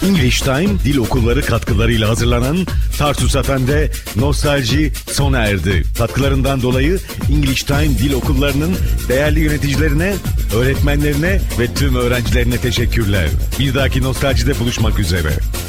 English Time Dil Okulları katkılarıyla hazırlanan Tarsus FM'de Nostalji sona erdi. Katkılarından dolayı English Time Dil Okulları'nın değerli yöneticilerine, öğretmenlerine ve tüm öğrencilerine teşekkürler. Bir dahaki Nostalji'de buluşmak üzere.